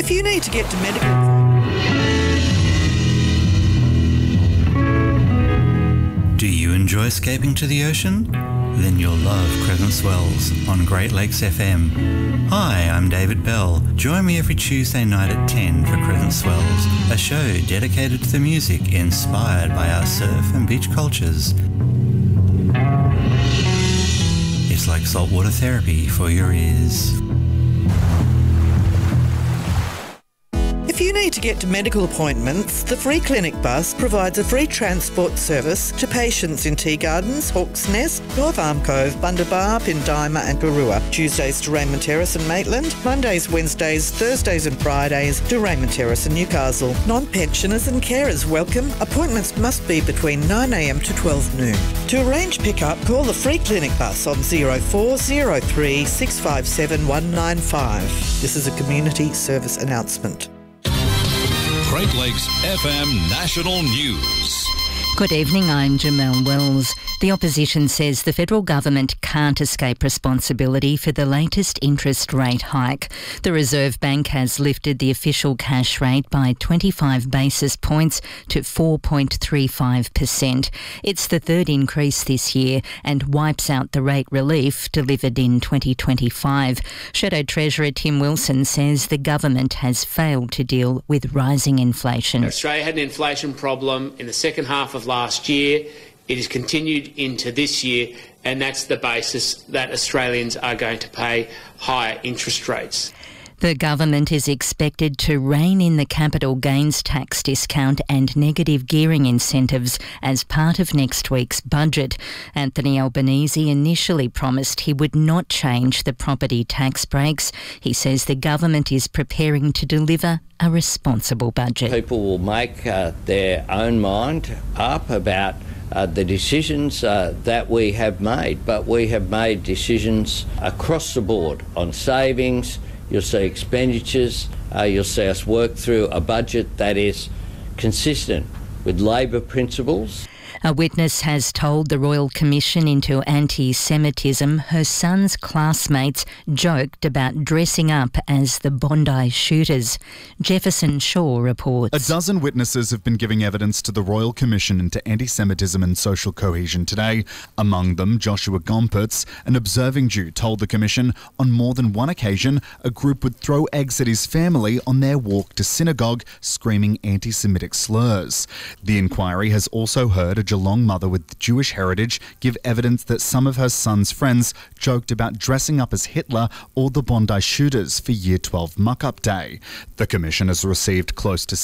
If you need to get to medical... Do you enjoy escaping to the ocean? Then you'll love Crescent Swells on Great Lakes FM. Hi, I'm David Bell. Join me every Tuesday night at 10 for Crescent Swells, a show dedicated to the music inspired by our surf and beach cultures. It's like saltwater therapy for your ears. If you need to get to medical appointments, the Free Clinic Bus provides a free transport service to patients in Tea Gardens, Hawke's Nest, North Arm Cove, Bundabar, Pindima and Garua. Tuesdays to Raymond Terrace and Maitland. Mondays, Wednesdays, Thursdays and Fridays to Raymond Terrace and Newcastle. Non-pensioners and carers welcome. Appointments must be between 9am to 12 noon. To arrange pick-up, call the Free Clinic Bus on 0403 657 195. This is a community service announcement. Great Lakes FM National News. Good evening, I'm Jamelle Wells. The opposition says the federal government can't escape responsibility for the latest interest rate hike. The Reserve Bank has lifted the official cash rate by 25 basis points to 4.35%. It's the third increase this year and wipes out the rate relief delivered in 2025. Shadow Treasurer Tim Wilson says the government has failed to deal with rising inflation. Australia had an inflation problem in the second half of last year. It has continued into this year, and that's the basis that Australians are going to pay higher interest rates. The government is expected to rein in the capital gains tax discount and negative gearing incentives as part of next week's budget. Anthony Albanese initially promised he would not change the property tax breaks. He says the government is preparing to deliver a responsible budget. People will make their own mind up about the decisions that we have made, but we have made decisions across the board on savings. You'll see expenditures, you'll see us work through a budget that is consistent with Labor principles. A witness has told the Royal Commission into Anti-Semitism her son's classmates joked about dressing up as the Bondi shooters. Jefferson Shaw reports. A dozen witnesses have been giving evidence to the Royal Commission into Anti-Semitism and Social Cohesion today. Among them, Joshua Gompertz, an observing Jew, told the Commission on more than one occasion a group would throw eggs at his family on their walk to synagogue, screaming anti-Semitic slurs. The inquiry has also heard a Geelong mother with Jewish heritage give evidence that some of her son's friends joked about dressing up as Hitler or the Bondi shooters for Year 12 muck-up day. The Commission has received close to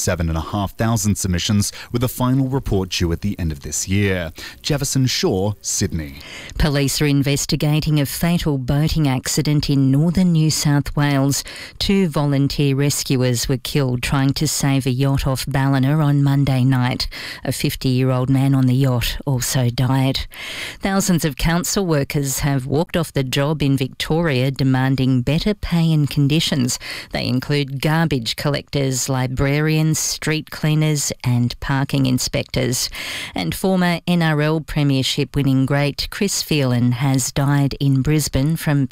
7,500 submissions, with a final report due at the end of this year. Jefferson Shaw, Sydney. Police are investigating a fatal boating accident in northern New South Wales. 2 volunteer rescuers were killed trying to save a yacht off Ballina on Monday night. A 50-year-old man on the yacht also died. Thousands of council workers have walked off the job in Victoria demanding better pay and conditions. They include garbage collectors, librarians, street cleaners and parking inspectors. And former NRL Premiership winning great Chris Phelan has died in Brisbane from